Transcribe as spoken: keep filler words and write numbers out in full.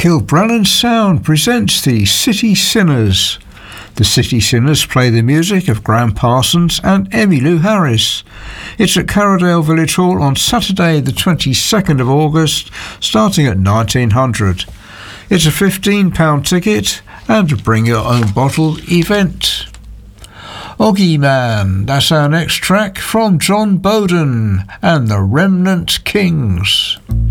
Kilbrannan Sound presents the City Sinners. The City Sinners play the music of Graham Parsons and Emmylou Harris. It's at Carradale Village Hall on Saturday the twenty-second of August, starting at nineteen hundred. It's a fifteen pound ticket and a bring your own bottle event. Oggy Man, that's our next track from John Bowden and the Remnant Kings.